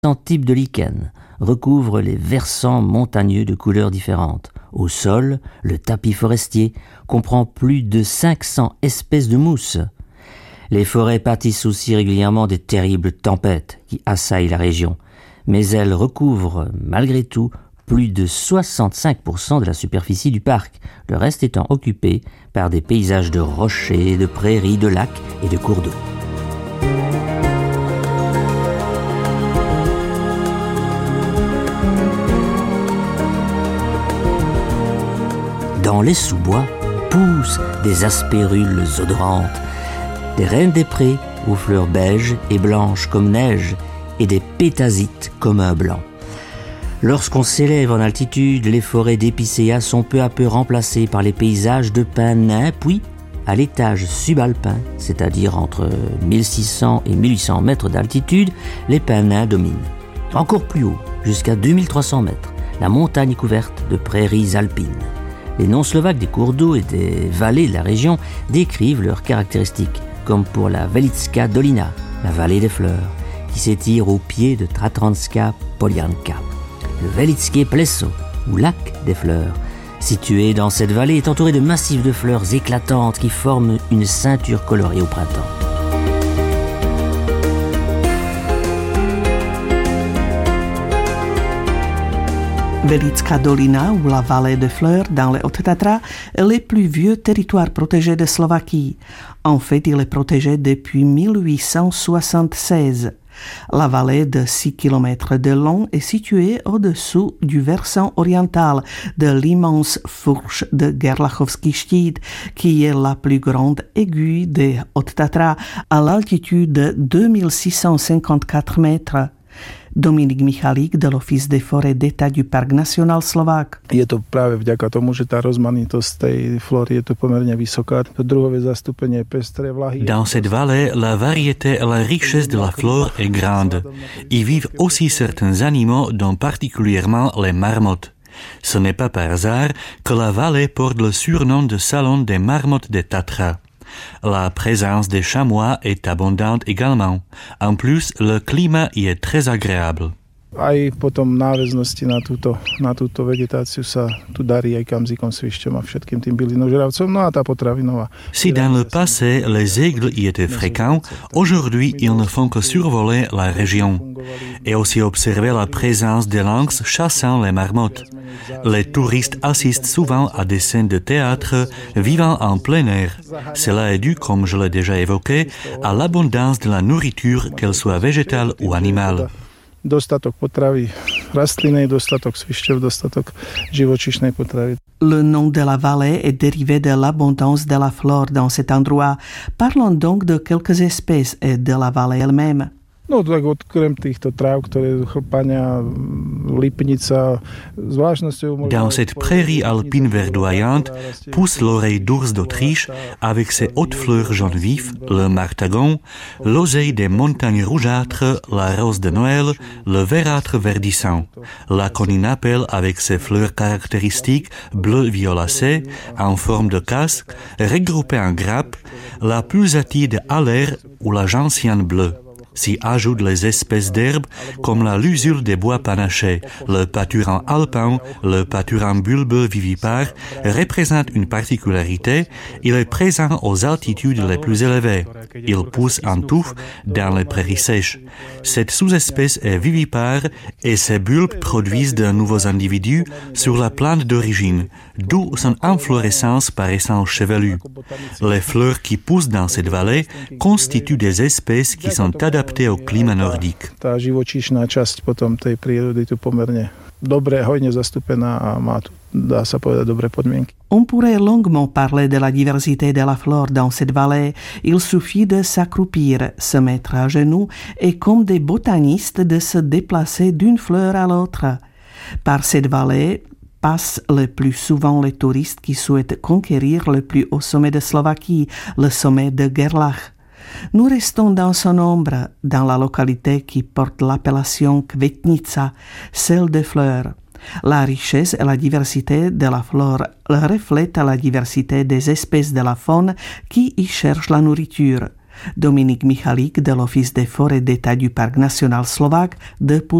types de lichens recouvrent les versants montagneux de couleurs différentes. Au sol, le tapis forestier comprend plus de 500 espèces de mousses. Les forêts pâtissent aussi régulièrement des terribles tempêtes qui assaillent la région, mais elles recouvrent malgré tout plus de 65% de la superficie du parc, le reste étant occupé par des paysages de rochers, de prairies, de lacs et de cours d'eau. Dans les sous-bois poussent des aspérules odorantes, des reines des prés aux fleurs beiges et blanches comme neige et des pétasites comme un blanc. Lorsqu'on s'élève en altitude, les forêts d'épicéas sont peu à peu remplacées par les paysages de pins nains, puis, à l'étage subalpin, c'est-à-dire entre 1600 et 1800 mètres d'altitude, les pins nains dominent. Encore plus haut, jusqu'à 2300 mètres, la montagne est couverte de prairies alpines. Les noms slovaques des cours d'eau et des vallées de la région décrivent leurs caractéristiques, comme pour la Velická dolina, la vallée des fleurs, qui s'étire au pied de Tatranska Polianka. Le Velické pleso, ou lac des fleurs, situé dans cette vallée, est entouré de massifs de fleurs éclatantes qui forment une ceinture colorée au printemps. Velická dolina, ou la vallée des fleurs dans les Hautes-Tatras, est le plus vieux territoire protégé de Slovaquie. En fait, il est protégé depuis 1876. La vallée de 6 km de long est située au-dessous du versant oriental de l'immense fourche de Gerlachovský štít, qui est la plus grande aiguille des Hautes-Tatras à l'altitude de 2654 mètres. Dominik Michalík de l'Office des forêts d'État du Parc national slováque. Je to práve vďaka tomu, že tá rozmanitosť tej flóry je to pomerne vysoká. To druhové zastúpenie pestré vlahy. Dans cette vallée, la variété et la richesse de la flore est grande. Y vivent aussi certains animaux, dont particulièrement les marmottes. Ce n'est pas par hasard que la vallée porte le surnom de salon des marmottes des Tatras. La présence des chamois est abondante également. En plus, le climat y est très agréable. Aj potom náväznosti na túto vegetáciu sa tu darí aj kamzikom, svišťom a všetkým tým bylinožravcom, no a tá potravinová. Si dans le passé les aigles y étaient fréquents, aujourd'hui ils ne font que survoler la région et aussi observer la présence des lynx chassant les marmottes. Les touristes assistent souvent à des scènes de théâtre vivant en plein air. Cela est dû, comme je l'ai déjà évoqué, à l'abondance de la nourriture, qu'elle soit végétale ou animale. Dostatok potravy rastlinnej, dostatok svišťov, dostatok živočíšnej potravy. Le nom de la vallée est dérivé de l'abondance de la flore dans cet endroit. Parlons donc de quelques espèces et de la vallée elle-même. No tak okrem týchto tráv, ktoré chlpania, lipnica, zvláštnosťou... Dans cette prairie alpine verdoyante pousse l'oreille d'ours d'Autriche avec ses hautes fleurs jaune vif, le martagon, l'oseille des montagnes rougeâtres, la rose de Noël, le verdâtre verdissant, la coninapelle avec ses fleurs caractéristiques bleu violacé en forme de casque, regroupées en grappes, la pulsatille de Haller ou la gentiane bleue. S'y ajoutent les espèces d'herbes comme la lusule des bois panachés, le pâturan alpin, le pâturan bulbeux vivipare représente une particularité, il est présent aux altitudes les plus élevées. Il pousse en touffe dans les prairies sèches. Cette sous-espèce est vivipare et ses bulbes produisent de nouveaux individus sur la plante d'origine, d'où son inflorescence paraissant chevelue. Les fleurs qui poussent dans cette vallée constituent des espèces qui sont adaptées au climat nordique. Tá živočíšna časť potom tej prírody tu pomerne dobre, hojne zastúpená a má tu, dá sa povedať, dobré podmienky. On pourrait longuement parler de la diversité de la flore dans cette vallée. Il suffit de s'accroupir, se mettre à genoux et comme des botanistes de se déplacer d'une fleur à l'autre. Par cette vallée passent le plus souvent les touristes qui souhaitent conquérir le plus haut sommet de Slovaquie, le sommet de Gerlach. Nous restons dans son ombre, dans la localité qui porte l'appellation Kvetnica, celle des fleurs. La richesse et la diversité de la flore reflètent la diversité des espèces de la faune qui y cherchent la nourriture. Dominique Michalík de l'Office des forêts d'État du Parc national slovaque de